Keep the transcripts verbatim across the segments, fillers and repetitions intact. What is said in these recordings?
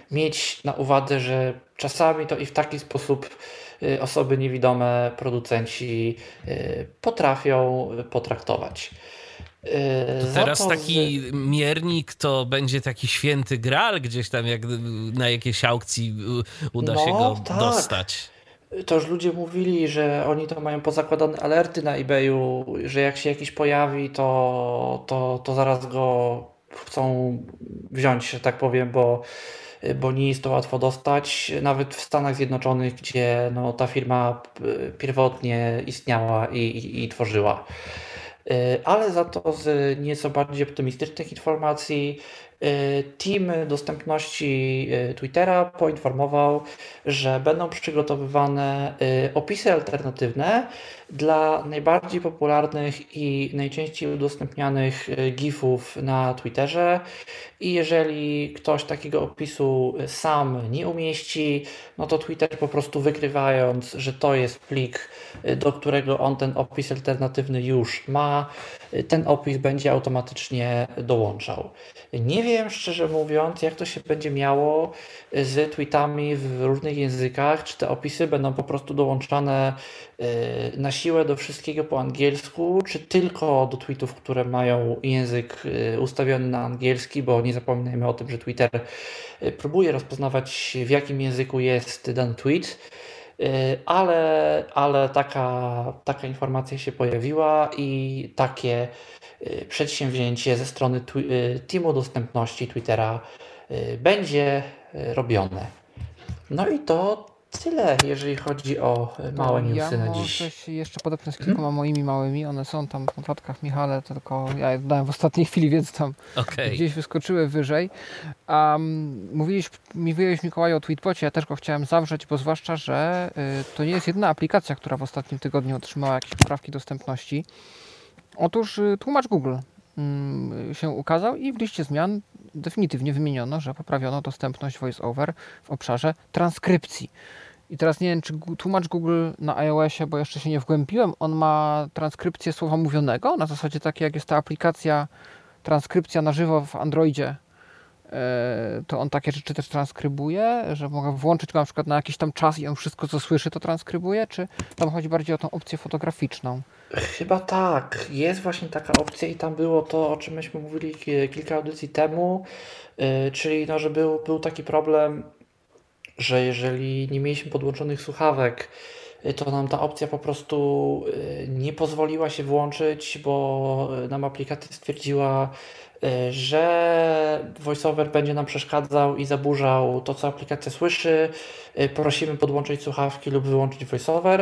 mieć na uwadze, że czasami to i w taki sposób osoby niewidome, producenci potrafią potraktować. To Za teraz to taki z... miernik to będzie taki święty graal gdzieś tam, jak na jakiejś aukcji uda no, się go tak. dostać. To już ludzie mówili, że oni to mają pozakładane alerty na eBayu, że jak się jakiś pojawi, to, to, to zaraz go chcą wziąć, że tak powiem, bo, bo nie jest to łatwo dostać. Nawet w Stanach Zjednoczonych, gdzie no, ta firma pierwotnie istniała i, i, i tworzyła. Ale za to z nieco bardziej optymistycznych informacji team dostępności Twittera poinformował, że będą przygotowywane opisy alternatywne dla najbardziej popularnych i najczęściej udostępnianych gifów na Twitterze i jeżeli ktoś takiego opisu sam nie umieści, no to Twitter po prostu wykrywając, że to jest plik, do którego on ten opis alternatywny już ma, ten opis będzie automatycznie dołączał. Nie wiem, szczerze mówiąc, jak to się będzie miało z tweetami w różnych językach, czy te opisy będą po prostu dołączane na siłę do wszystkiego po angielsku, czy tylko do tweetów, które mają język ustawiony na angielski, bo nie zapominajmy o tym, że Twitter próbuje rozpoznawać, w jakim języku jest dany tweet, ale, ale taka, taka informacja się pojawiła i takie przedsięwzięcie ze strony teamu dostępności Twittera będzie robione. No i to tyle, jeżeli chodzi o małe newsy ja na dziś. Ja się jeszcze podepnę z kilkoma hmm? moimi małymi. One są tam w notatkach Michale, tylko ja je dodałem w ostatniej chwili, więc tam okay. gdzieś wyskoczyły wyżej. Um, mówiłeś, mówiłeś Mikołaju o Tweetbocie, ja też go chciałem zawrzeć, bo zwłaszcza, że y, to nie jest jedyna aplikacja, która w ostatnim tygodniu otrzymała jakieś poprawki dostępności. Otóż y, tłumacz Google y, się ukazał i w liście zmian definitywnie wymieniono, że poprawiono dostępność VoiceOver w obszarze transkrypcji. I teraz nie wiem, czy tłumacz Google na iOSie, bo jeszcze się nie wgłębiłem, on ma transkrypcję słowa mówionego, na zasadzie takiej jak jest ta aplikacja transkrypcja na żywo w Androidzie, to on takie rzeczy też transkrybuje, że mogę włączyć go na przykład na jakiś tam czas i on wszystko co słyszy to transkrybuje, czy tam chodzi bardziej o tą opcję fotograficzną? Chyba tak, jest właśnie taka opcja i tam było to, o czym myśmy mówili kilka audycji temu, czyli no, że był, był taki problem, że jeżeli nie mieliśmy podłączonych słuchawek, to nam ta opcja po prostu nie pozwoliła się włączyć, bo nam aplikacja stwierdziła, że VoiceOver będzie nam przeszkadzał i zaburzał to, co aplikacja słyszy. Prosimy podłączyć słuchawki lub wyłączyć VoiceOver,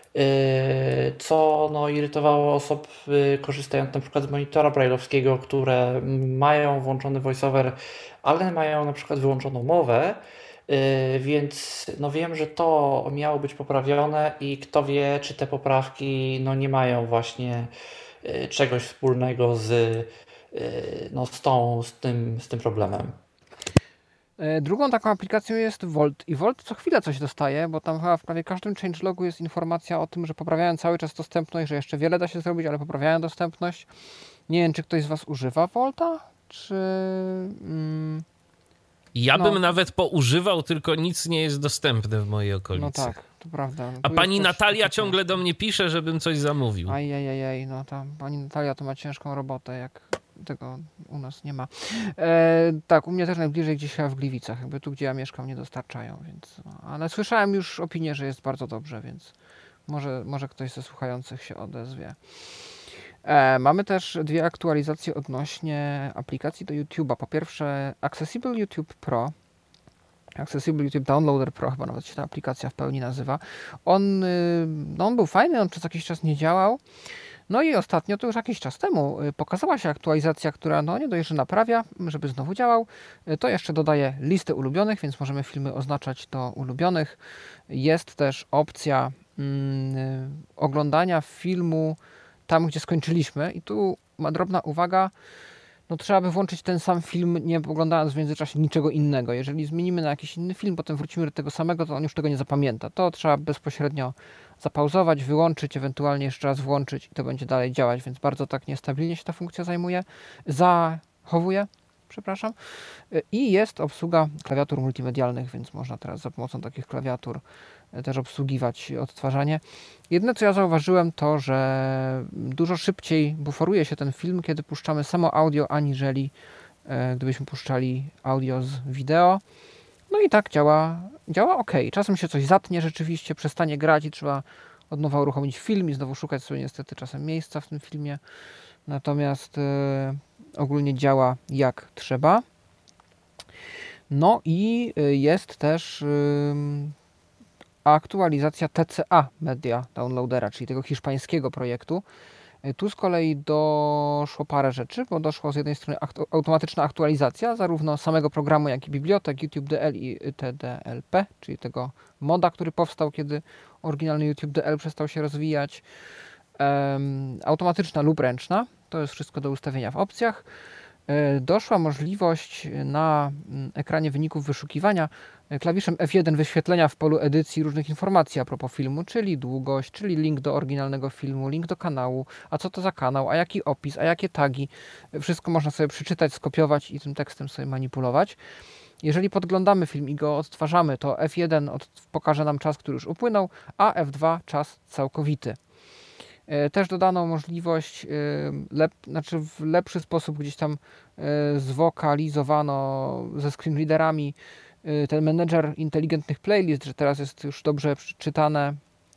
co no, irytowało osoby korzystające na przykład z monitora braille'owskiego, które mają włączony VoiceOver, ale mają na przykład wyłączoną mowę. Więc no wiem, że to miało być poprawione i kto wie, czy te poprawki no nie mają właśnie czegoś wspólnego z, no z, tą, z, tym, z tym problemem. Drugą taką aplikacją jest Volt i Volt co chwilę coś dostaje, bo tam chyba w prawie każdym changelogu jest informacja o tym, że poprawiają cały czas dostępność, że jeszcze wiele da się zrobić, ale poprawiają dostępność. Nie wiem, czy ktoś z Was używa Volta, czy... Mm... Ja no. bym nawet poużywał, tylko nic nie jest dostępne w mojej okolicy. No tak, to prawda. A pani Natalia ciągle do mnie pisze, żebym coś zamówił. Ajajajaj, no tam pani Natalia to ma ciężką robotę, jak tego u nas nie ma. E, tak, u mnie też najbliżej gdzieś w Gliwicach, jakby tu, gdzie ja mieszkam, nie dostarczają, więc... No, ale słyszałem już opinię, że jest bardzo dobrze, więc może, może ktoś ze słuchających się odezwie. E, mamy też dwie aktualizacje odnośnie aplikacji do YouTube'a. Po pierwsze Accessible YouTube Pro, Accessible YouTube Downloader Pro, chyba nawet się ta aplikacja w pełni nazywa. On, no on był fajny, on przez jakiś czas nie działał. No i ostatnio, to już jakiś czas temu, pokazała się aktualizacja, która no nie dość, że naprawia, żeby znowu działał, to jeszcze dodaje listę ulubionych, więc możemy filmy oznaczać do ulubionych. Jest też opcja mm, oglądania filmu tam, gdzie skończyliśmy i tu ma drobna uwaga, no trzeba by włączyć ten sam film, nie oglądając w międzyczasie niczego innego. Jeżeli zmienimy na jakiś inny film, potem wrócimy do tego samego, to on już tego nie zapamięta. To trzeba bezpośrednio zapauzować, wyłączyć, ewentualnie jeszcze raz włączyć i to będzie dalej działać, więc bardzo tak niestabilnie się ta funkcja zajmuje, zachowuje, przepraszam. I jest obsługa klawiatur multimedialnych, więc można teraz za pomocą takich klawiatur też obsługiwać odtwarzanie. Jedno, co ja zauważyłem, to, że dużo szybciej buforuje się ten film, kiedy puszczamy samo audio, aniżeli gdybyśmy puszczali audio z wideo. No i tak działa, działa ok. Czasem się coś zatnie rzeczywiście, przestanie grać i trzeba od nowa uruchomić film i znowu szukać sobie niestety czasem miejsca w tym filmie. Natomiast e, ogólnie działa jak trzeba. No i jest też e, aktualizacja T C A Media Downloadera, czyli tego hiszpańskiego projektu. Tu z kolei doszło parę rzeczy, bo doszło z jednej strony aktu- automatyczna aktualizacja zarówno samego programu, jak i bibliotek YouTube D L i T D L P, czyli tego moda, który powstał, kiedy oryginalny YouTube D L przestał się rozwijać. Um, automatyczna lub ręczna, to jest wszystko do ustawienia w opcjach. E, doszła możliwość na ekranie wyników wyszukiwania klawiszem F jeden wyświetlenia w polu edycji różnych informacji a propos filmu, czyli długość, czyli link do oryginalnego filmu, link do kanału, a co to za kanał, a jaki opis, a jakie tagi. Wszystko można sobie przeczytać, skopiować i tym tekstem sobie manipulować. Jeżeli podglądamy film i go odtwarzamy, to F jeden od, pokaże nam czas, który już upłynął, a F dwa czas całkowity. Też dodano możliwość, lep, znaczy w lepszy sposób gdzieś tam zwokalizowano ze screenreaderami ten menedżer inteligentnych playlist, że teraz jest już dobrze przeczytane,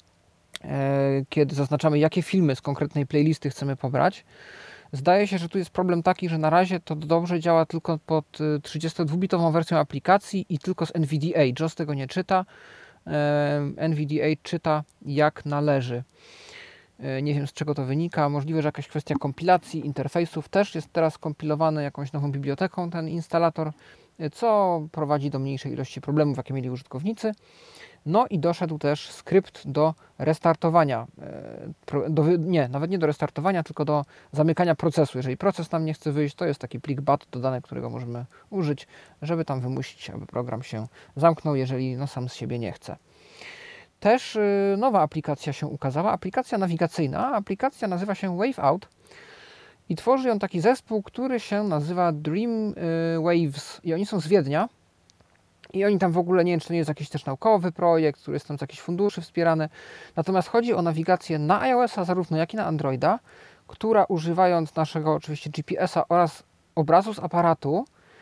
kiedy zaznaczamy, jakie filmy z konkretnej playlisty chcemy pobrać. Zdaje się, że tu jest problem taki, że na razie to dobrze działa tylko pod trzydziestodwubitową wersją aplikacji i tylko z N V D A. J A W S tego nie czyta. N V D A czyta jak należy. Nie wiem, z czego to wynika. Możliwe, że jakaś kwestia kompilacji interfejsów. Też jest teraz kompilowany jakąś nową biblioteką ten instalator, co prowadzi do mniejszej ilości problemów, jakie mieli użytkownicy. No i doszedł też skrypt do restartowania. Do, nie, nawet nie do restartowania, tylko do zamykania procesu. Jeżeli proces nam nie chce wyjść, to jest taki plik bat dodany, którego możemy użyć, żeby tam wymusić, aby program się zamknął, jeżeli no, sam z siebie nie chce. Też nowa aplikacja się ukazała, aplikacja nawigacyjna. Aplikacja nazywa się Waveout i tworzy ją taki zespół, który się nazywa Dream Waves i oni są z Wiednia i oni tam w ogóle, nie wiem, czy to nie jest jakiś też naukowy projekt, który jest tam z jakichś funduszy wspierany, natomiast chodzi o nawigację na iOS-a zarówno jak i na Androida, która używając naszego oczywiście G P S-a oraz obrazu z aparatu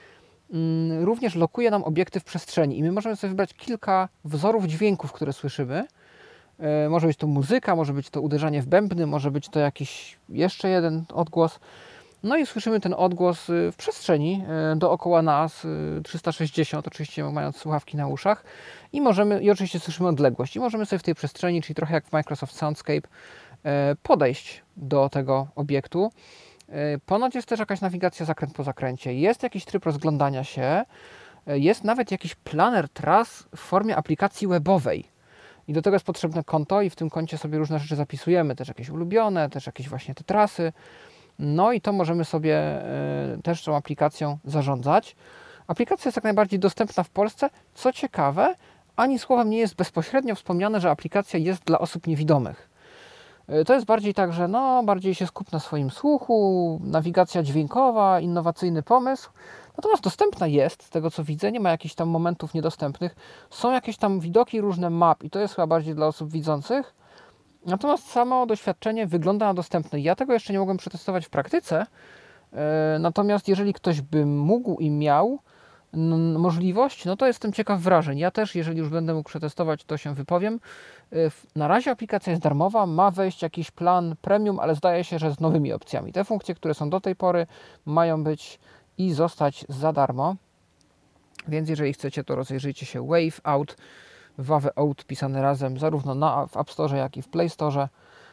również lokuje nam obiekty w przestrzeni i my możemy sobie wybrać kilka wzorów dźwięków, które słyszymy. Może być to muzyka, może być to uderzanie w bębny, może być to jakiś jeszcze jeden odgłos. No i słyszymy ten odgłos w przestrzeni dookoła nas, trzysta sześćdziesiąt, oczywiście mając słuchawki na uszach. I możemy, i oczywiście słyszymy odległość. I możemy sobie w tej przestrzeni, czyli trochę jak w Microsoft Soundscape, podejść do tego obiektu. Ponoć jest też jakaś nawigacja zakręt po zakręcie, jest jakiś tryb rozglądania się, jest nawet jakiś planer tras w formie aplikacji webowej. I do tego jest potrzebne konto i w tym koncie sobie różne rzeczy zapisujemy, też jakieś ulubione, też jakieś właśnie te trasy. No i to możemy sobie też tą aplikacją zarządzać. Aplikacja jest jak najbardziej dostępna w Polsce. Co ciekawe, ani słowem nie jest bezpośrednio wspomniane, że aplikacja jest dla osób niewidomych. To jest bardziej tak, że no, bardziej się skup na swoim słuchu, nawigacja dźwiękowa, innowacyjny pomysł. Natomiast dostępna jest, z tego co widzę, nie ma jakichś tam momentów niedostępnych. Są jakieś tam widoki, różne map i to jest chyba bardziej dla osób widzących. Natomiast samo doświadczenie wygląda na dostępne. Ja tego jeszcze nie mogłem przetestować w praktyce. Natomiast jeżeli ktoś by mógł i miał możliwość, no to jestem ciekaw wrażeń. Ja też, jeżeli już będę mógł przetestować, to się wypowiem. Na razie aplikacja jest darmowa, ma wejść jakiś plan premium, ale zdaje się, że z nowymi opcjami. Te funkcje, które są do tej pory, mają być i zostać za darmo. Więc jeżeli chcecie, to rozejrzyjcie się Waveout, Waveout pisane razem, zarówno na, w App Store, jak i w Play Store.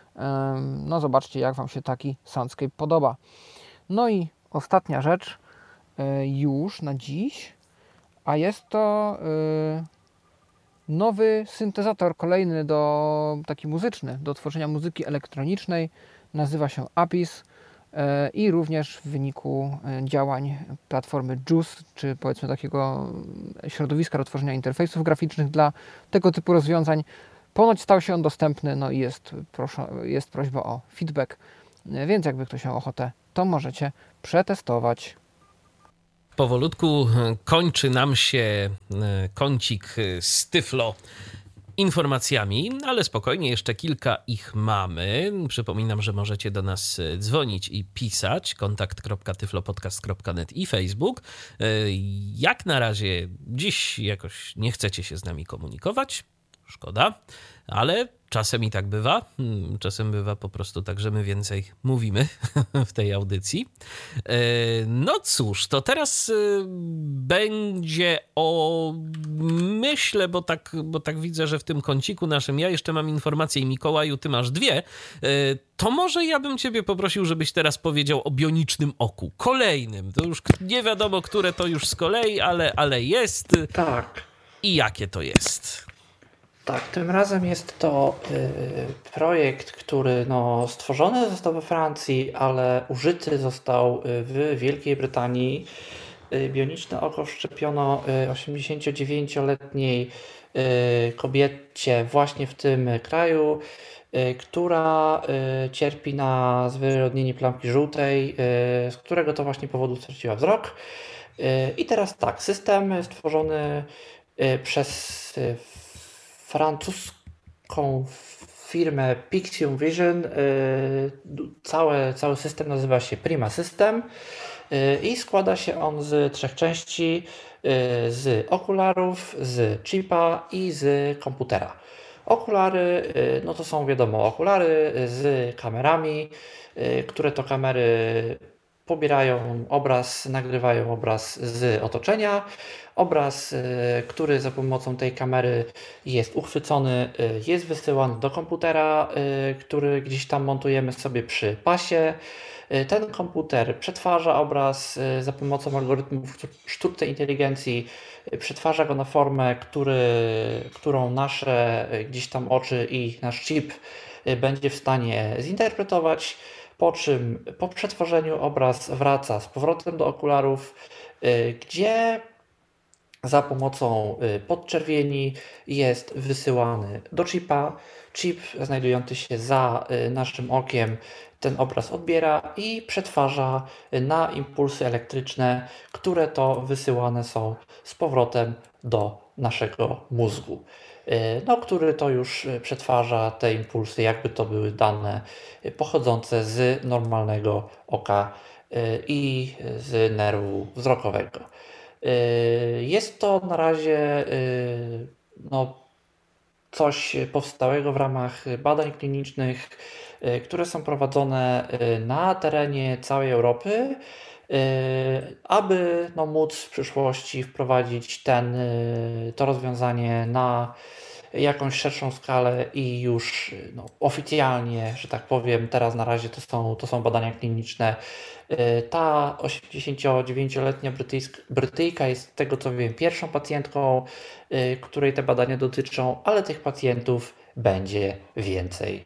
No zobaczcie, jak Wam się taki Soundscape podoba. No i ostatnia rzecz już na dziś, a jest to nowy syntezator, kolejny do, taki muzyczny, do tworzenia muzyki elektronicznej. Nazywa się Apis i również w wyniku działań platformy Juice, czy powiedzmy takiego środowiska do tworzenia interfejsów graficznych dla tego typu rozwiązań, ponoć stał się on dostępny, no i jest, proszę, jest prośba o feedback, więc jakby ktoś miał ochotę, to możecie przetestować. Powolutku kończy nam się kącik z Tyflo informacjami, ale spokojnie, jeszcze kilka ich mamy. Przypominam, że możecie do nas dzwonić i pisać. kontakt kropka tyflopodcast kropka net i Facebook. Jak na razie dziś jakoś nie chcecie się z nami komunikować. Szkoda, ale czasem i tak bywa. Czasem bywa po prostu tak, że my więcej mówimy w tej audycji. No cóż, to teraz będzie o... Myślę, bo tak, bo tak widzę, że w tym kąciku naszym ja jeszcze mam informację i Mikołaju, ty masz dwie. To może ja bym ciebie poprosił, żebyś teraz powiedział o bionicznym oku. Kolejnym. To już nie wiadomo, które to już z kolei, ale, ale jest. Tak. I jakie to jest? Tak, tym razem jest to y, projekt, który no, stworzony został we Francji, ale użyty został w Wielkiej Brytanii. Y, bioniczne oko wszczepiono y, osiemdziesięciodziewięcioletniej y, kobiecie właśnie w tym kraju, y, która y, cierpi na zwyrodnienie plamki żółtej, y, z którego to właśnie powodu straciła wzrok. Y, I teraz tak, system stworzony y, przez y, francuską firmę Pixium Vision. Cały, cały system nazywa się Prima System i składa się on z trzech części: z okularów, z chipa i z komputera. Okulary, no to są wiadomo okulary z kamerami, które to kamery pobierają obraz, nagrywają obraz z otoczenia. Obraz, który za pomocą tej kamery jest uchwycony, jest wysyłany do komputera, który gdzieś tam montujemy sobie przy pasie. Ten komputer przetwarza obraz za pomocą algorytmów sztucznej inteligencji, przetwarza go na formę, który, którą nasze gdzieś tam oczy i nasz chip będzie w stanie zinterpretować, po czym po przetworzeniu obraz wraca z powrotem do okularów, gdzie za pomocą podczerwieni jest wysyłany do chipa. Chip znajdujący się za naszym okiem ten obraz odbiera i przetwarza na impulsy elektryczne, które to wysyłane są z powrotem do naszego mózgu, no, który to już przetwarza te impulsy, jakby to były dane pochodzące z normalnego oka i z nerwu wzrokowego. Jest to na razie no, coś powstałego w ramach badań klinicznych, które są prowadzone na terenie całej Europy, aby no, móc w przyszłości wprowadzić ten, to rozwiązanie na jakąś szerszą skalę i już no, oficjalnie, że tak powiem, teraz na razie to są, to są badania kliniczne. Ta osiemdziesięciodziewięcioletnia Brytyjsk, Brytyjka jest z tego co wiem pierwszą pacjentką, której te badania dotyczą, ale tych pacjentów będzie więcej.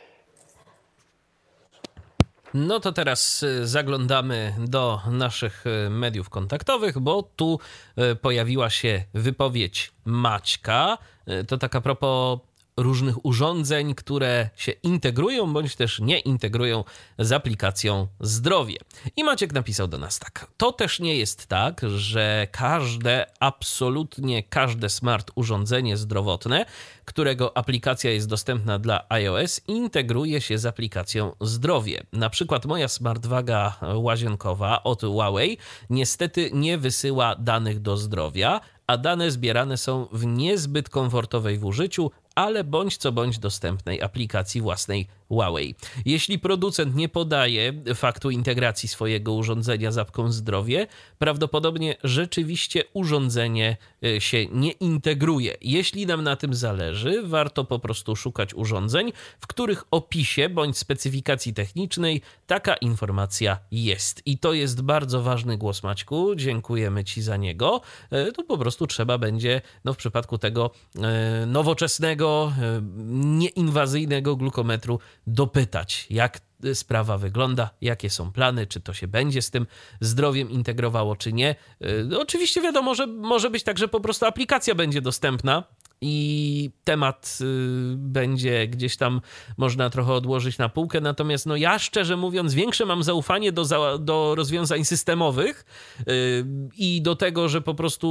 No to teraz zaglądamy do naszych mediów kontaktowych, bo tu pojawiła się wypowiedź Maćka. To tak a propos różnych urządzeń, które się integrują bądź też nie integrują z aplikacją Zdrowie. I Maciek napisał do nas tak. To też nie jest tak, że każde, absolutnie każde smart urządzenie zdrowotne, którego aplikacja jest dostępna dla iOS, integruje się z aplikacją Zdrowie. Na przykład moja smartwaga łazienkowa od Huawei niestety nie wysyła danych do Zdrowia, a dane zbierane są w niezbyt komfortowej w użyciu, ale bądź co bądź dostępnej aplikacji własnej Huawei. Jeśli producent nie podaje faktu integracji swojego urządzenia z apką Zdrowie, prawdopodobnie rzeczywiście urządzenie się nie integruje. Jeśli nam na tym zależy, warto po prostu szukać urządzeń, w których opisie bądź specyfikacji technicznej taka informacja jest. I to jest bardzo ważny głos, Maćku. Dziękujemy Ci za niego. To po prostu trzeba będzie, no w przypadku tego nowoczesnego, nieinwazyjnego glukometru dopytać, jak sprawa wygląda, jakie są plany, czy to się będzie z tym zdrowiem integrowało, czy nie. No, oczywiście wiadomo, że może być tak, że po prostu aplikacja będzie dostępna i temat y, będzie gdzieś tam można trochę odłożyć na półkę. Natomiast no ja szczerze mówiąc większe mam zaufanie do, za, do rozwiązań systemowych y, i do tego, że po prostu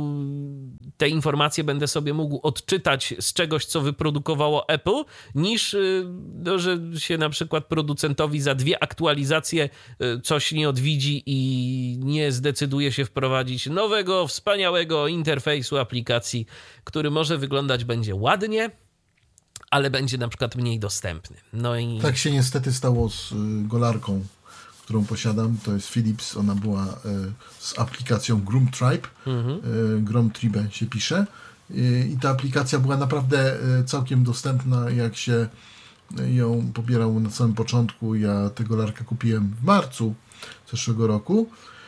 te informacje będę sobie mógł odczytać z czegoś, co wyprodukowało Apple, niż y, no, że się na przykład producentowi za dwie aktualizacje y, coś nie odwiedzi i nie zdecyduje się wprowadzić nowego, wspaniałego interfejsu aplikacji, który może wyglądać będzie ładnie, ale będzie na przykład mniej dostępny. No i... Tak się niestety stało z y, golarką, którą posiadam. To jest Philips. Ona była y, z aplikacją Grom Tribe. Mhm. Y, Grom Tribe się pisze. Y, I ta aplikacja była naprawdę y, całkiem dostępna, jak się ją pobierało na samym początku. Ja tę golarkę kupiłem w marcu zeszłego roku.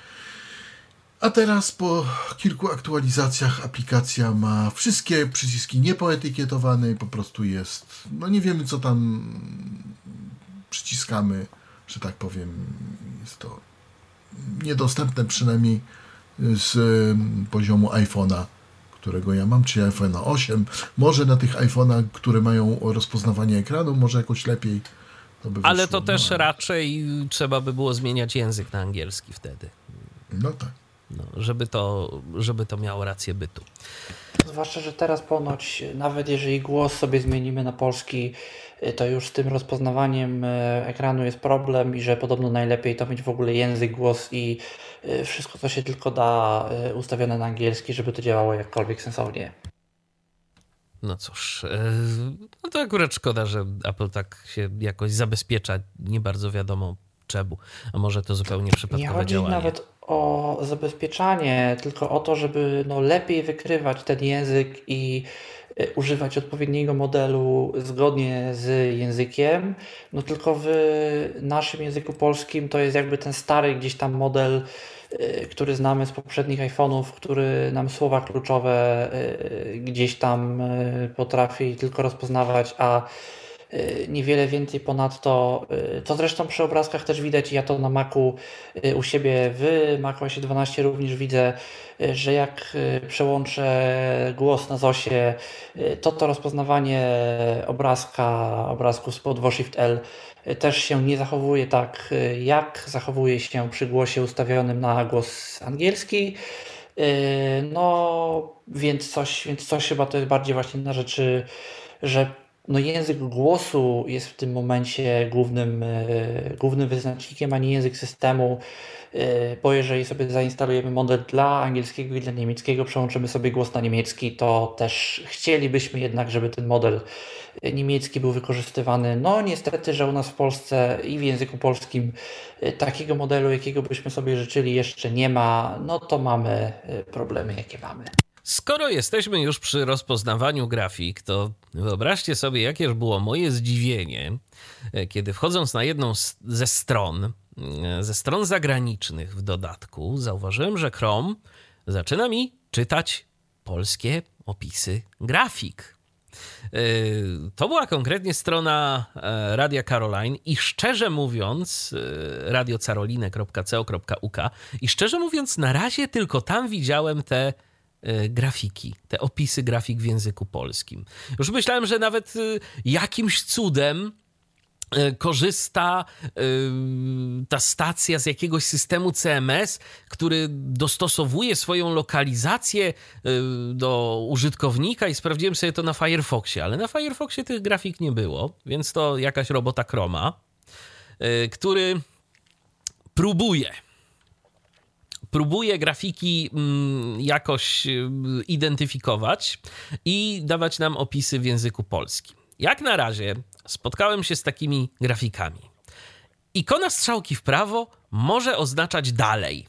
A teraz po kilku aktualizacjach aplikacja ma wszystkie przyciski niepoetykietowane i po prostu jest, no nie wiemy co tam przyciskamy, że tak powiem, jest to niedostępne przynajmniej z poziomu iPhone'a, którego ja mam, czy iPhone'a osiem. Może na tych iPhone'ach, które mają rozpoznawanie ekranu, może jakoś lepiej to by wyszło. Ale to też no. raczej trzeba by było zmieniać język na angielski wtedy. No tak. No, żeby to, żeby to miało rację bytu. Zwłaszcza, że teraz ponoć, nawet jeżeli głos sobie zmienimy na polski, to już z tym rozpoznawaniem ekranu jest problem i że podobno najlepiej to mieć w ogóle język, głos i wszystko, co się tylko da, ustawione na angielski, żeby to działało jakkolwiek sensownie. No cóż, no to akurat szkoda, że Apple tak się jakoś zabezpiecza, nie bardzo wiadomo czemu, a może to zupełnie przypadkowe nie chodzi działanie. Nawet o zabezpieczanie, tylko o to, żeby no, lepiej wykrywać ten język i y, używać odpowiedniego modelu zgodnie z językiem. No tylko w naszym języku polskim to jest jakby ten stary gdzieś tam model, y, który znamy z poprzednich iPhone'ów, który nam słowa kluczowe y, gdzieś tam y, potrafi tylko rozpoznawać, a niewiele więcej ponadto, to zresztą przy obrazkach też widać, ja to na Macu u siebie w macOSie dwanaście również widzę, że jak przełączę głos na zosie, to to rozpoznawanie obrazka, obrazku spod Shift L też się nie zachowuje tak, jak zachowuje się przy głosie ustawionym na głos angielski. No, więc coś, więc coś chyba to jest bardziej właśnie na rzeczy, że no język głosu jest w tym momencie głównym, głównym wyznacznikiem, a nie język systemu, bo jeżeli sobie zainstalujemy model dla angielskiego i dla niemieckiego, przełączymy sobie głos na niemiecki, to też chcielibyśmy jednak, żeby ten model niemiecki był wykorzystywany. No niestety, że u nas w Polsce i w języku polskim takiego modelu, jakiego byśmy sobie życzyli, jeszcze nie ma, no to mamy problemy, jakie mamy. Skoro jesteśmy już przy rozpoznawaniu grafik, to wyobraźcie sobie, jakież było moje zdziwienie, kiedy wchodząc na jedną ze stron, ze stron zagranicznych w dodatku, zauważyłem, że Chrome zaczyna mi czytać polskie opisy grafik. To była konkretnie strona Radia Caroline i szczerze mówiąc, radio caroline kropka co kropka uk i szczerze mówiąc, na razie tylko tam widziałem te grafiki, te opisy grafik w języku polskim. Już myślałem, że nawet jakimś cudem korzysta ta stacja z jakiegoś systemu C M S, który dostosowuje swoją lokalizację do użytkownika i sprawdziłem sobie to na Firefoxie, ale na Firefoxie tych grafik nie było, więc to jakaś robota Chroma, który próbuje Próbuje grafiki jakoś identyfikować i dawać nam opisy w języku polskim. Jak na razie spotkałem się z takimi grafikami. Ikona strzałki w prawo może oznaczać dalej.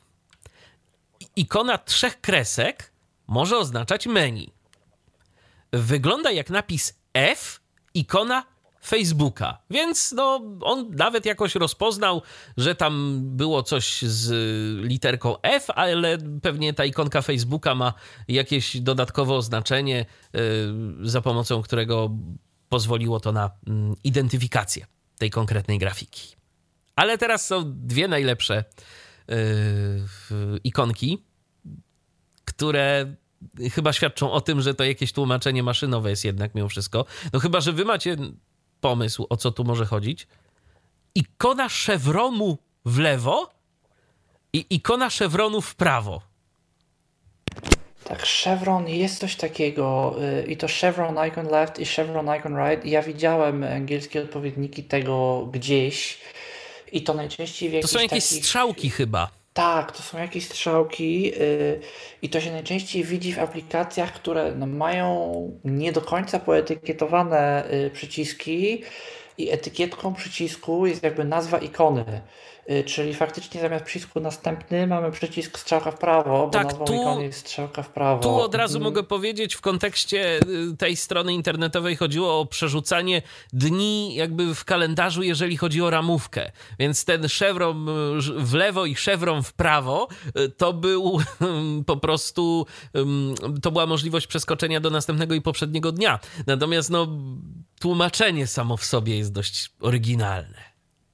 Ikona trzech kresek może oznaczać menu. Wygląda jak napis F, ikona Facebooka, więc no, on nawet jakoś rozpoznał, że tam było coś z literką F, ale pewnie ta ikonka Facebooka ma jakieś dodatkowe oznaczenie, yy, za pomocą którego pozwoliło to na yy, identyfikację tej konkretnej grafiki. Ale teraz są dwie najlepsze yy, ikonki, które chyba świadczą o tym, że to jakieś tłumaczenie maszynowe jest jednak mimo wszystko. No chyba, że wy macie pomysł, o co tu może chodzić. Ikona Chevronu w lewo i ikona Chevronu w prawo. Tak, Chevron jest coś takiego y, i to Chevron icon left i Chevron icon right. Ja widziałem angielskie odpowiedniki tego gdzieś i to najczęściej w To jakichś są jakieś takich... strzałki chyba. Tak, to są jakieś strzałki yy, i to się najczęściej widzi w aplikacjach, które no, mają nie do końca poetykietowane yy, przyciski i etykietką przycisku jest jakby nazwa ikony. Yy, czyli faktycznie zamiast przycisku następny mamy przycisk strzałka w prawo, bo Tak, nazwą tu- ikony jest strzałka w prawo. Tu od razu Mhm. mogę powiedzieć, w kontekście y, tej strony internetowej chodziło o przerzucanie dni jakby w kalendarzu, jeżeli chodzi o ramówkę. Więc ten chevron y, w lewo i chevron w prawo y, to był y, po prostu, y, to była możliwość przeskoczenia do następnego i poprzedniego dnia. Natomiast no, tłumaczenie samo w sobie jest dość oryginalne.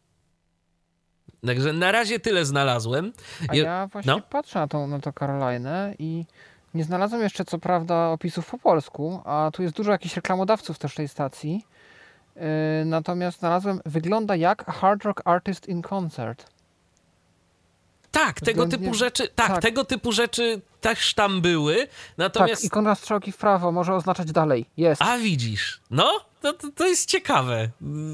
Także na razie tyle znalazłem. A Je- ja właśnie no. patrzę na tą, na tą Carolinę i nie znalazłem jeszcze co prawda opisów po polsku, a tu jest dużo jakichś reklamodawców też tej stacji. Yy, natomiast znalazłem, wygląda jak Hard Rock Artist in Concert. Tak, tego Względnie- typu rzeczy, tak, tak. tego typu rzeczy też tam były, natomiast... Tak, ikona strzałki w prawo może oznaczać dalej. Jest. A widzisz, no, to, to, to jest ciekawe.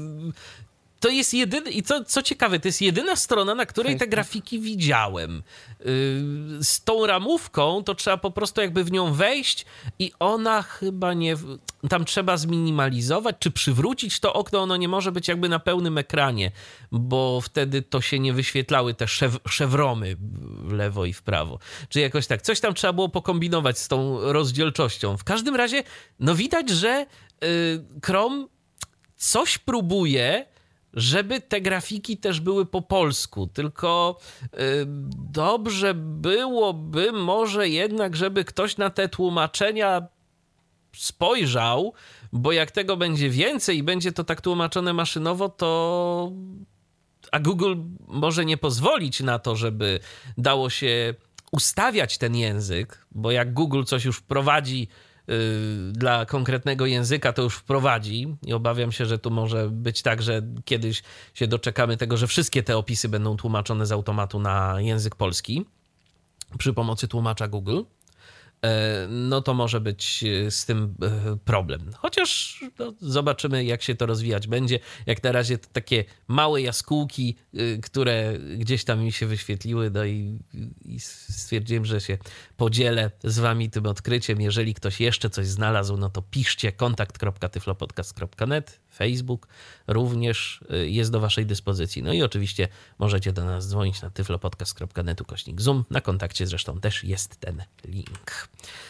To jest jedyny, i co, co ciekawe, to jest jedyna strona, na której te Facebook. grafiki widziałem. Yy, z tą ramówką to trzeba po prostu jakby w nią wejść i ona chyba nie... Tam trzeba zminimalizować, czy przywrócić to okno, ono nie może być jakby na pełnym ekranie, bo wtedy to się nie wyświetlały te szew, szewromy w lewo i w prawo. Czy jakoś tak. Coś tam trzeba było pokombinować z tą rozdzielczością. W każdym razie, no widać, że yy, Chrome coś próbuje, żeby te grafiki też były po polsku, tylko y, dobrze byłoby może jednak, żeby ktoś na te tłumaczenia spojrzał, bo jak tego będzie więcej i będzie to tak tłumaczone maszynowo, to a Google może nie pozwolić na to, żeby dało się ustawiać ten język, bo jak Google coś już wprowadzi dla konkretnego języka, to już wprowadzi i obawiam się, że tu może być tak, że kiedyś się doczekamy tego, że wszystkie te opisy będą tłumaczone z automatu na język polski przy pomocy tłumacza Google. No to może być z tym problem. Chociaż no, zobaczymy, jak się to rozwijać będzie. Jak na razie to takie małe jaskółki, które gdzieś tam mi się wyświetliły, no i, i stwierdziłem, że się podzielę z wami tym odkryciem. Jeżeli ktoś jeszcze coś znalazł, no to piszcie kontakt kropka tyflopodcast kropka net. Facebook również jest do waszej dyspozycji. No i oczywiście możecie do nas dzwonić na tyflopodcast kropka net ukośnik zoom. Na kontakcie zresztą też jest ten link.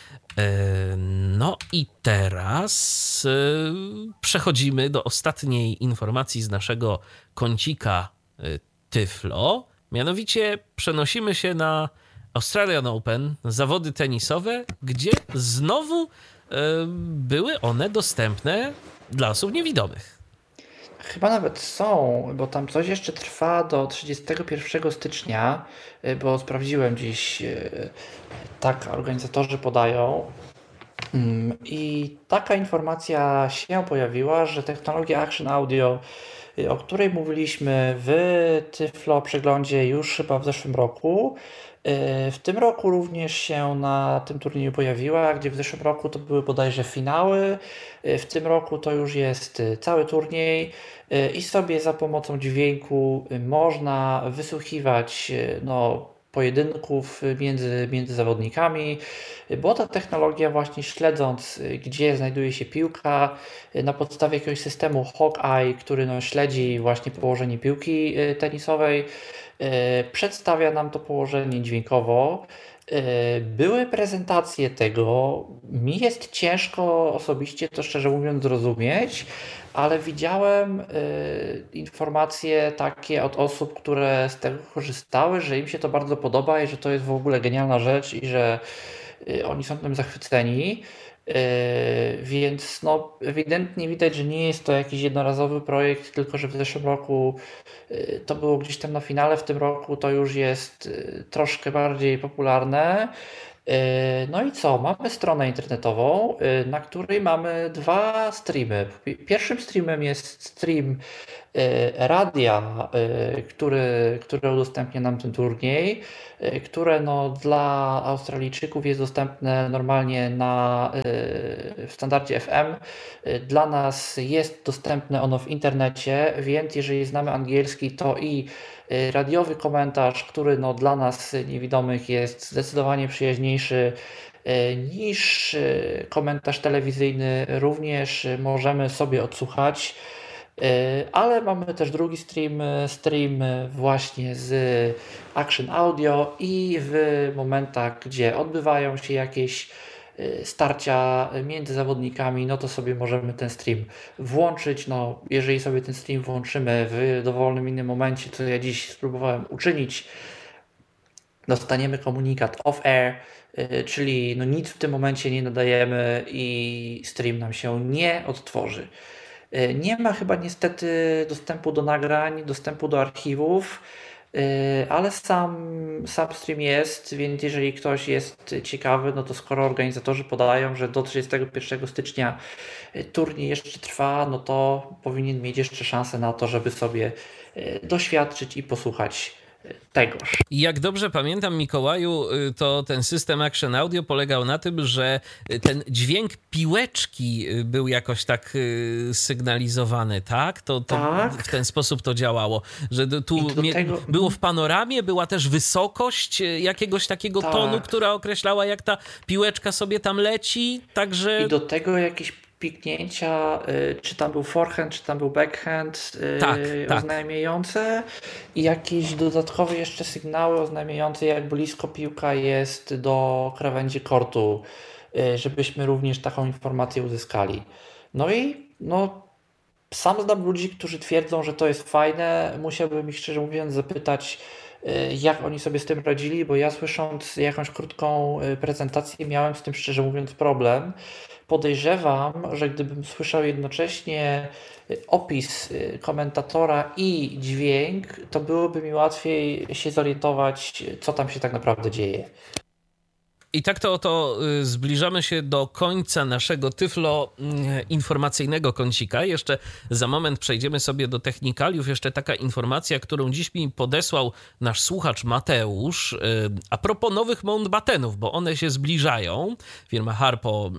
No i teraz przechodzimy do ostatniej informacji z naszego kącika Tyflo. Mianowicie przenosimy się na Australian Open, zawody tenisowe, gdzie znowu były one dostępne dla osób niewidomych. Chyba nawet są, bo tam coś jeszcze trwa do trzydziestego pierwszego stycznia, bo sprawdziłem dziś, tak organizatorzy podają. I taka informacja się pojawiła, że technologia Action Audio, o której mówiliśmy w Tyflo Przeglądzie już chyba w zeszłym roku, w tym roku również się na tym turnieju pojawiła, gdzie w zeszłym roku to były bodajże finały, w tym roku to już jest cały turniej i sobie za pomocą dźwięku można wysłuchiwać no, pojedynków między, między zawodnikami, bo ta technologia właśnie śledząc, gdzie znajduje się piłka, na podstawie jakiegoś systemu Hawkeye, który no, śledzi właśnie położenie piłki tenisowej, przedstawia nam to położenie dźwiękowo. Były prezentacje tego. Mi jest ciężko osobiście to szczerze mówiąc zrozumieć, ale widziałem informacje takie od osób, które z tego korzystały, że im się to bardzo podoba i że to jest w ogóle genialna rzecz i że oni są tym zachwyceni. Więc no, ewidentnie widać, że nie jest to jakiś jednorazowy projekt, tylko że w zeszłym roku to było gdzieś tam na finale, w tym roku to już jest troszkę bardziej popularne. No i co? Mamy stronę internetową, na której mamy dwa streamy. Pierwszym streamem jest stream radia, który, który udostępnia nam ten turniej, które no dla Australijczyków jest dostępne normalnie na, w standardzie F M. Dla nas jest dostępne ono w internecie, więc jeżeli znamy angielski, to i radiowy komentarz, który no dla nas niewidomych jest zdecydowanie przyjaźniejszy niż komentarz telewizyjny, również możemy sobie odsłuchać. Ale mamy też drugi stream, stream właśnie z Action Audio i w momentach, gdzie odbywają się jakieś starcia między zawodnikami, no to sobie możemy ten stream włączyć. No, jeżeli sobie ten stream włączymy w dowolnym innym momencie, co ja dziś spróbowałem uczynić, dostaniemy komunikat off-air, czyli no nic w tym momencie nie nadajemy i stream nam się nie odtworzy. Nie ma chyba niestety dostępu do nagrań, dostępu do archiwów, ale sam, sam stream jest, więc jeżeli ktoś jest ciekawy, no to skoro organizatorzy podają, że do trzydziestego pierwszego stycznia turniej jeszcze trwa, no to powinien mieć jeszcze szansę na to, żeby sobie doświadczyć i posłuchać tegoż. Jak dobrze pamiętam, Mikołaju, to ten system Action Audio polegał na tym, że ten dźwięk piłeczki był jakoś tak sygnalizowany, tak? To, to tak. W ten sposób to działało, że tu tego... było w panoramie, była też wysokość jakiegoś takiego tak. tonu, która określała, jak ta piłeczka sobie tam leci, także... I do tego jakieś piknięcia, czy tam był forehand, czy tam był backhand tak, oznajmiające i jakieś dodatkowe jeszcze sygnały oznajmiające, jak blisko piłka jest do krawędzi kortu, żebyśmy również taką informację uzyskali. No i no, sam znam ludzi, którzy twierdzą, że to jest fajne. Musiałbym ich szczerze mówiąc zapytać, jak oni sobie z tym radzili, bo ja słysząc jakąś krótką prezentację miałem z tym szczerze mówiąc problem. Podejrzewam, że gdybym słyszał jednocześnie opis komentatora i dźwięk, to byłoby mi łatwiej się zorientować, co tam się tak naprawdę dzieje. I tak to oto zbliżamy się do końca naszego tyflo informacyjnego kącika. Jeszcze za moment przejdziemy sobie do technikaliów. Jeszcze taka informacja, którą dziś mi podesłał nasz słuchacz Mateusz a propos nowych Mountbattenów, bo one się zbliżają. Firma Harpo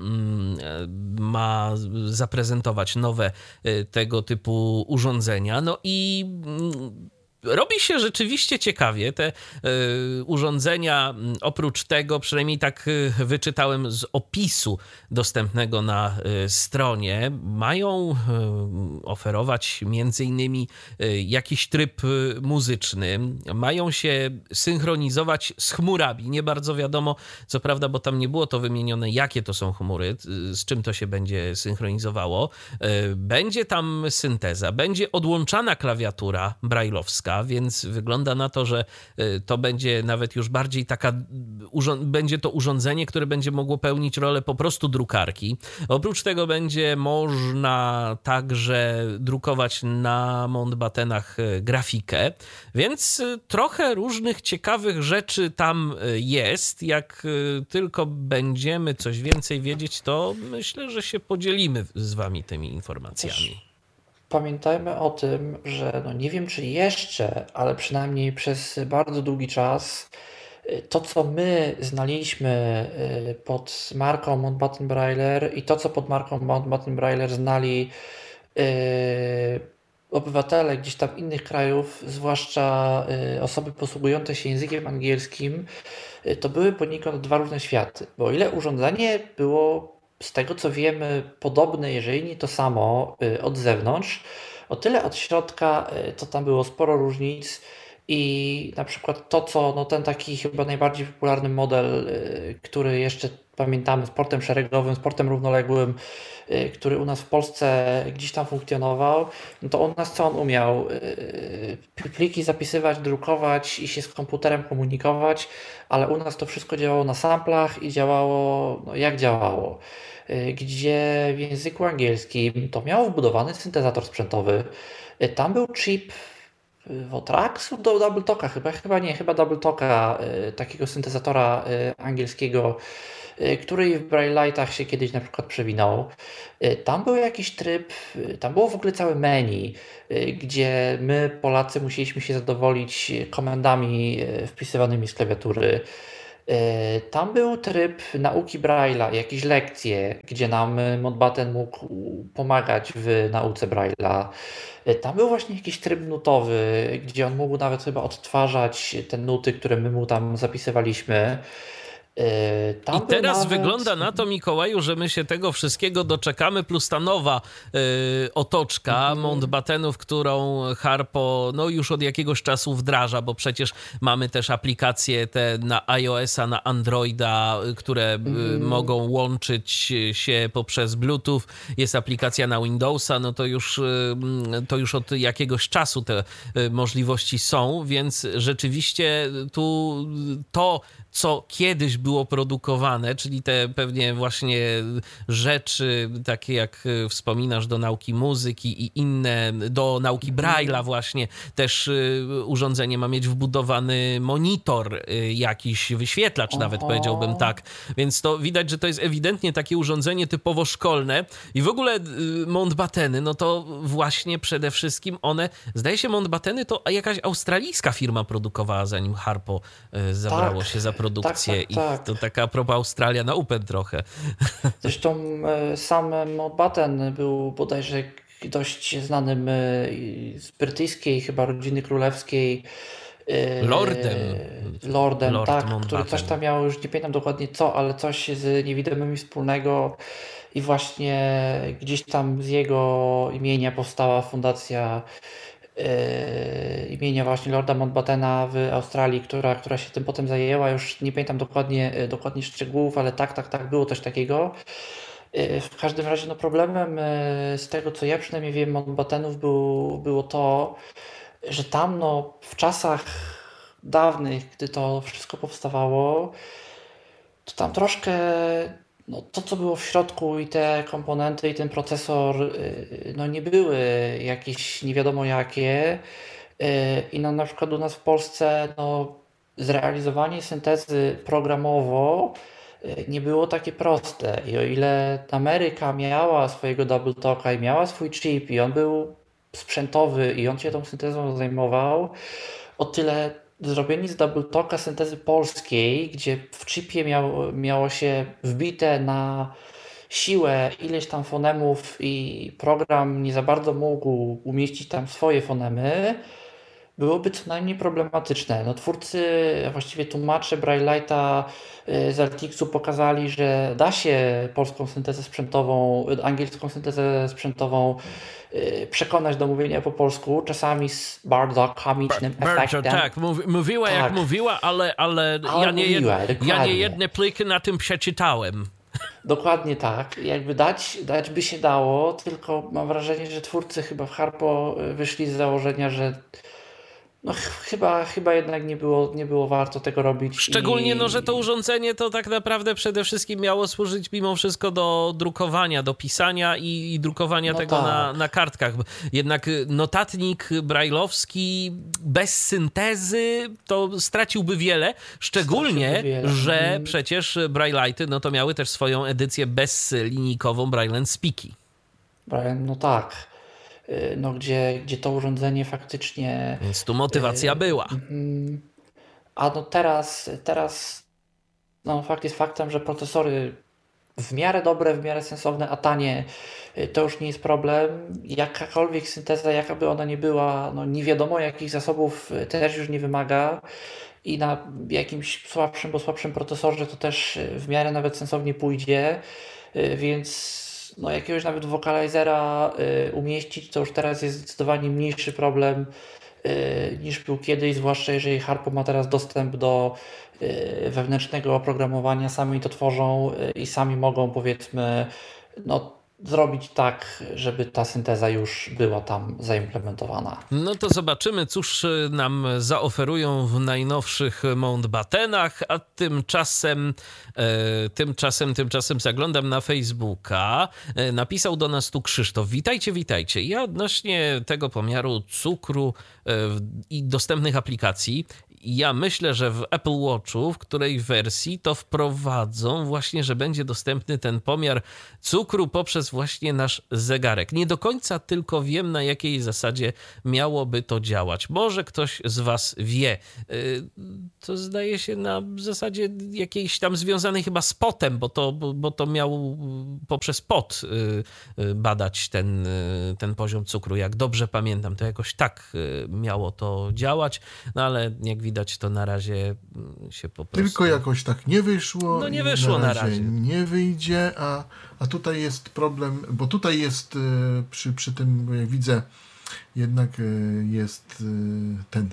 ma zaprezentować nowe tego typu urządzenia. No i robi się rzeczywiście ciekawie. Te y, urządzenia, oprócz tego, przynajmniej tak y, wyczytałem z opisu dostępnego na y, stronie, mają y, oferować między innymi y, jakiś tryb y, muzyczny, mają się synchronizować z chmurami. Nie bardzo wiadomo, co prawda, bo tam nie było to wymienione, jakie to są chmury, y, z czym to się będzie synchronizowało. Y, będzie tam synteza, będzie odłączana klawiatura brajlowska, więc wygląda na to, że to będzie nawet już bardziej taka, będzie to urządzenie, które będzie mogło pełnić rolę po prostu drukarki. Oprócz tego będzie można także drukować na Mountbattenach grafikę, więc trochę różnych ciekawych rzeczy tam jest. Jak tylko będziemy coś więcej wiedzieć, to myślę, że się podzielimy z wami tymi informacjami. Pamiętajmy o tym, że no nie wiem czy jeszcze, ale przynajmniej przez bardzo długi czas to, co my znaliśmy pod marką Mountbatten Brailer i to, co pod marką Mountbatten Brailer znali yy, obywatele gdzieś tam innych krajów, zwłaszcza yy, osoby posługujące się językiem angielskim, yy, to były poniekąd dwa różne światy. Bo o ile urządzenie było z tego co wiemy podobne, jeżeli nie to samo od zewnątrz, o tyle od środka to tam było sporo różnic i na przykład to, co no ten taki chyba najbardziej popularny model, który jeszcze pamiętamy, sportem szeregowym, sportem równoległym, który u nas w Polsce gdzieś tam funkcjonował, no to u nas co on umiał? Pliki zapisywać, drukować i się z komputerem komunikować, ale u nas to wszystko działało na samplach i działało no jak działało. Gdzie w języku angielskim to miało wbudowany syntezator sprzętowy. Tam był chip Votraxu do Double Talka chyba, chyba nie, chyba Double Talka, y, takiego syntezatora y, angielskiego, y, który w Braille'ach się kiedyś na przykład przewinął. Y, tam był jakiś tryb, y, tam było w ogóle całe menu, y, gdzie my Polacy musieliśmy się zadowolić komendami y, wpisywanymi z klawiatury. Y, Tam był tryb nauki Braille'a, jakieś lekcje, gdzie nam y, Mountbatten mógł pomagać w nauce Braille'a. Y, Tam był właśnie jakiś tryb nutowy, gdzie on mógł nawet chyba odtwarzać te nuty, które my mu tam zapisywaliśmy. Y, I Tam był teraz nawet... wygląda na to, Mikołaju, że my się tego wszystkiego doczekamy, plus ta nowa y, otoczka Mountbattenów, którą Harpo no, już od jakiegoś czasu wdraża, bo przecież mamy też aplikacje te na iOS-a, na Androida, y, które y, mogą łączyć się poprzez Bluetooth. Jest aplikacja na Windowsa, no to już, y, to już od jakiegoś czasu te y, możliwości są, więc rzeczywiście tu to, co kiedyś było produkowane, czyli te pewnie właśnie rzeczy, takie jak wspominasz, do nauki muzyki i inne, do nauki Braille'a właśnie, też urządzenie ma mieć wbudowany monitor, jakiś wyświetlacz nawet, powiedziałbym tak. Więc to widać, że to jest ewidentnie takie urządzenie typowo szkolne i w ogóle Mountbatteny, no to właśnie przede wszystkim one, zdaje się Mountbatteny to jakaś australijska firma produkowała, zanim Harpo zabrało Tak. się za produkcję Tak, tak, tak. i to taka propos Australia na upęd trochę. Zresztą e, sam Mountbatten był bodajże dość znanym e, z brytyjskiej chyba rodziny królewskiej e, Lordem. Lordem, Lord tak, Mountbatten. który coś tam miał, już nie pamiętam dokładnie co, ale coś z niewidomymi wspólnego i właśnie gdzieś tam z jego imienia powstała fundacja e, imienia właśnie Lorda Mountbattena w Australii, która, która się tym potem zajęła. Już nie pamiętam dokładnie, e, dokładnie szczegółów, ale tak, tak, tak, było coś takiego. E, W każdym razie no problemem e, z tego, co ja przynajmniej wiem, Mountbattenów był, było to, że tam no, w czasach dawnych, gdy to wszystko powstawało, to tam troszkę no, to, co było w środku i te komponenty i ten procesor, y, no nie były jakieś nie wiadomo jakie. Y, I no, na przykład u nas w Polsce no, zrealizowanie syntezy programowo y, nie było takie proste. I o ile Ameryka miała swojego Double Talka i miała swój chip i on był sprzętowy i on się tą syntezą zajmował, o tyle zrobienie z Double Talka syntezy polskiej, gdzie w chipie miał, miało się wbite na siłę ileś tam fonemów i program nie za bardzo mógł umieścić tam swoje fonemy, byłoby co najmniej problematyczne. No, twórcy, a właściwie tłumacze Braille'a y, z Altixu pokazali, że da się polską syntezę sprzętową, y, angielską syntezę sprzętową y, przekonać do mówienia po polsku, czasami z bardzo komicznym Bardzo efektem. tak, Mówi, mówiła Tak. jak mówiła, ale, ale, Ale ja, nie mówiła, jed, ja dokładnie. nie jedne pliki na tym przeczytałem. Dokładnie tak. Jakby dać, dać by się dało, tylko mam wrażenie, że twórcy chyba w Harpo y, wyszli z założenia, że no ch- chyba, chyba jednak nie było, nie było warto tego robić. Szczególnie, i... no, że to urządzenie to tak naprawdę przede wszystkim miało służyć mimo wszystko do drukowania, do pisania i, i drukowania No tego tak. na, na kartkach. Jednak notatnik brajlowski bez syntezy to straciłby wiele, szczególnie, Straciłby wiele. że Mhm. przecież Braille'ity no to miały też swoją edycję bezlinijkową Braille Speaky. Brian, no tak. Y, No gdzie, gdzie to urządzenie faktycznie... Więc tu motywacja była. Mm, A no teraz, teraz no fakt jest faktem, że procesory w miarę dobre, w miarę sensowne, a tanie, y, to już nie jest problem. Jakakolwiek synteza, jaka by ona nie była, no nie wiadomo jakich zasobów y, też już nie wymaga i na jakimś słabszym, bo słabszym procesorze to też y, w miarę nawet sensownie pójdzie, y, więc no jakiegoś nawet wokalizera y, umieścić to już teraz jest zdecydowanie mniejszy problem y, niż był kiedyś, zwłaszcza jeżeli Harpo ma teraz dostęp do y, wewnętrznego oprogramowania, sami to tworzą y, i sami mogą powiedzmy no zrobić tak, żeby ta synteza już była tam zaimplementowana. No to zobaczymy, cóż nam zaoferują w najnowszych Mountbattenach, a tymczasem, e, tymczasem, tymczasem zaglądam na Facebooka. E, napisał do nas tu Krzysztof. Witajcie, witajcie. Ja odnośnie tego pomiaru cukru e, i dostępnych aplikacji, ja myślę, że w Apple Watchu, w której wersji to wprowadzą właśnie, że będzie dostępny ten pomiar cukru poprzez właśnie nasz zegarek. Nie do końca tylko wiem, na jakiej zasadzie miałoby to działać. Może ktoś z was wie. To zdaje się na zasadzie jakiejś tam związanej chyba z potem, bo to, bo to miał poprzez pot badać ten, ten poziom cukru. Jak dobrze pamiętam, to jakoś tak miało to działać, no ale jak widać, widać, to na razie się po prostu... Tylko jakoś tak nie wyszło. No nie wyszło na razie. Na razie. Nie wyjdzie, a, a tutaj jest problem, bo tutaj jest przy, przy tym, jak widzę, jednak jest ten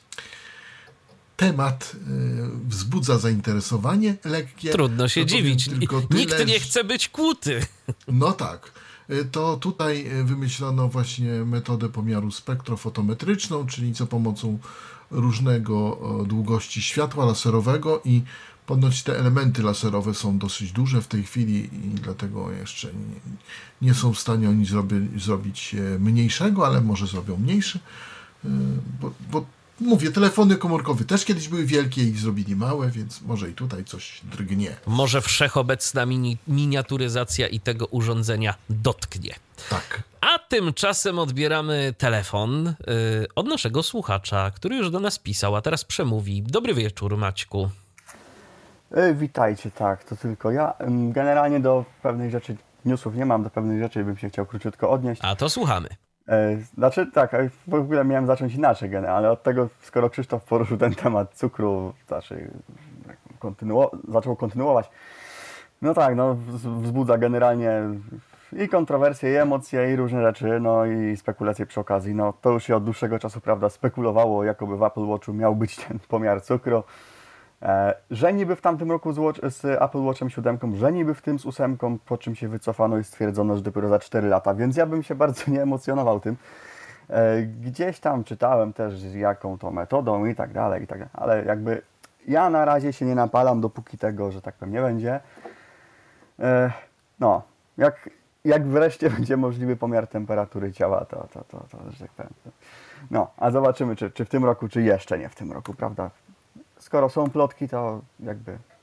temat wzbudza zainteresowanie lekkie. Trudno się no dziwić. Tyle, Nikt nie chce być kłuty. No tak. To tutaj wymyślono właśnie metodę pomiaru spektrofotometryczną, czyli za pomocą różnego długości światła laserowego i ponoć te elementy laserowe są dosyć duże w tej chwili i dlatego jeszcze nie, nie są w stanie oni zrobi, zrobić mniejszego, ale może zrobią mniejszy, bo, bo mówię, telefony komórkowe też kiedyś były wielkie i zrobili małe, więc może i tutaj coś drgnie. Może wszechobecna mini, miniaturyzacja i tego urządzenia dotknie. Tak. A tymczasem odbieramy telefon yy, od naszego słuchacza, który już do nas pisał, a teraz przemówi. Dobry wieczór, Maćku. Yy, witajcie, tak, to tylko ja. Generalnie do pewnej rzeczy newsów nie mam, do pewnej rzeczy bym się chciał króciutko odnieść. A to słuchamy. Znaczy tak, w ogóle miałem zacząć inaczej, ale od tego, skoro Krzysztof poruszył ten temat cukru, znaczy kontynuo- zaczął kontynuować, no tak, no wzbudza generalnie i kontrowersje, i emocje, i różne rzeczy, no i spekulacje przy okazji. No to już się od dłuższego czasu, prawda, spekulowało, jakoby w Apple Watchu miał być ten pomiar cukru, e, że niby w tamtym roku z, Watch, z Apple Watchem siedem, że niby w tym z ósemką, po czym się wycofano i stwierdzono, że dopiero za cztery lata, więc ja bym się bardzo nie emocjonował tym. E, gdzieś tam czytałem też, jaką to metodą i tak dalej, i tak dalej, ale jakby ja na razie się nie napalam, dopóki tego, że tak powiem, nie będzie. E, no, jak Jak wreszcie będzie możliwy pomiar temperatury ciała, to, to, to, to że tak powiem. No, a zobaczymy, czy, czy w tym roku, czy jeszcze nie w tym roku, prawda? Skoro są plotki, to jakby